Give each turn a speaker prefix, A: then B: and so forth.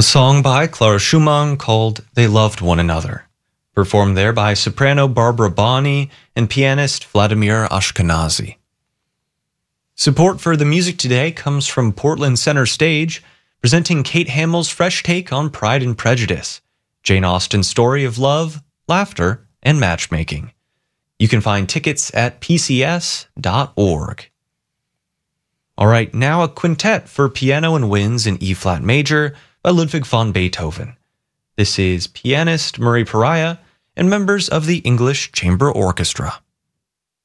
A: a song by Clara Schumann called They Loved One Another, performed there by soprano Barbara Bonney and pianist Vladimir Ashkenazy. Support for the music today comes from Portland Center Stage, presenting Kate Hamill's fresh take on Pride and Prejudice, Jane Austen's story of love, laughter, and matchmaking. You can find tickets at pcs.org. All right, now a quintet for piano and winds in E-flat major by Ludwig van Beethoven. This is pianist Murray Pariah and members of the English Chamber Orchestra.